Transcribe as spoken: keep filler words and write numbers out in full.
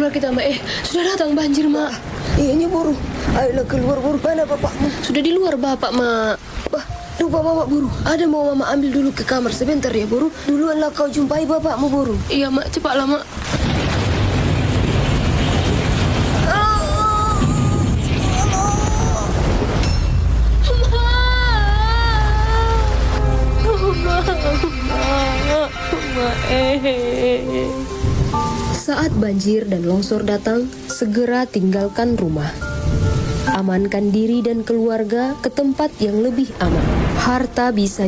keluar kita, Mak. Eh, sudah datang banjir, Mak. Iya, ini buru. Ayolah keluar buru. Mana bapakmu? Sudah di luar Bapak, Mak. Bah, lupa bapak buru. Ada mau mama ambil dulu ke kamar sebentar ya buru. Duluanlah kau jumpai bapakmu buru. Iya, Mak. Cepatlah, Mak. Saat banjir dan longsor datang, segera tinggalkan rumah. Amankan diri dan keluarga ke tempat yang lebih aman. Harta bisa